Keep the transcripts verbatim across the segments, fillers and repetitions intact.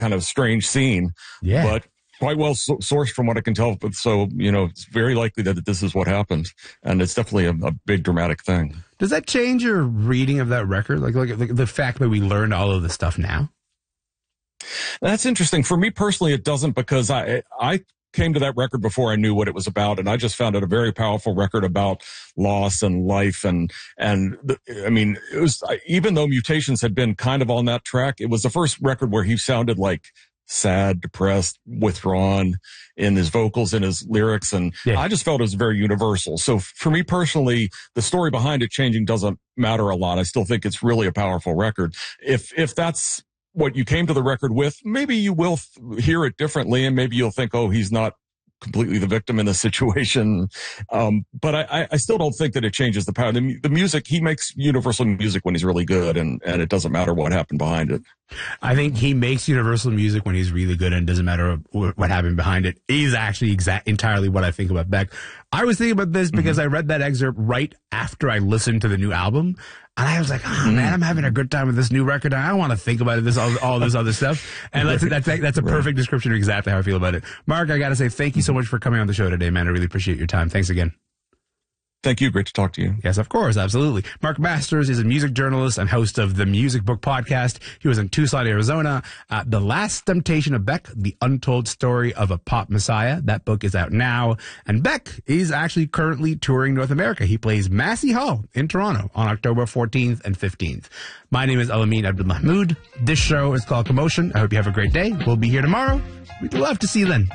kind of strange scene. Yeah. But quite well so- sourced from what I can tell. But so, you know, it's very likely that this is what happened. And it's definitely a, a big dramatic thing. Does that change your reading of that record? Like, like, like the fact that we learned all of this stuff now? That's interesting. For me personally, it doesn't, because I, I came to that record before I knew what it was about. And I just found it a very powerful record about loss and life. And, and the, I mean, it was, even though Mutations had been kind of on that track, it was the first record where he sounded like sad, depressed, withdrawn in his vocals and his lyrics. And yeah. I just felt it was very universal. So for me personally, the story behind it changing doesn't matter a lot. I still think it's really a powerful record. If, if that's what you came to the record with, maybe you will th- hear it differently, and maybe you'll think, oh, he's not completely the victim in this situation. Um, but I, I still don't think that it changes the power. The, the music, he makes universal music when he's really good, and, and it doesn't matter what happened behind it. I think he makes universal music when he's really good, and it doesn't matter what happened behind it. He's actually exact, entirely what I think about Beck. I was thinking about this because mm-hmm. I read that excerpt right after I listened to the new album. And I was like, oh, mm-hmm. man, I'm having a good time with this new record. I don't want to think about it, this all, all this other stuff. And that's, that's, that's a perfect description of exactly how I feel about it. Mark, I got to say thank you so much for coming on the show today, man. I really appreciate your time. Thanks again. Thank you. Great to talk to you. Yes, of course. Absolutely. Mark Masters is a music journalist and host of the Music Book Podcast. He was in Tucson, Arizona. Uh, The Last Temptation of Beck, The Untold Story of a Pop Messiah. That book is out now. And Beck is actually currently touring North America. He plays Massey Hall in Toronto on October fourteenth and fifteenth. My name is Alameen Abdul-Mahmoud. This show is called Commotion. I hope you have a great day. We'll be here tomorrow. We'd love to see you then.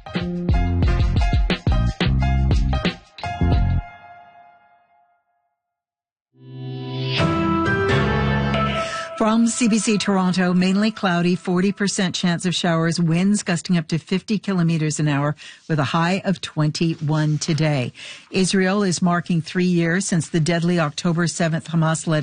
From C B C Toronto, mainly cloudy, forty percent chance of showers, winds gusting up to fifty kilometers an hour with a high of twenty-one today. Israel is marking three years since the deadly October seventh Hamas-led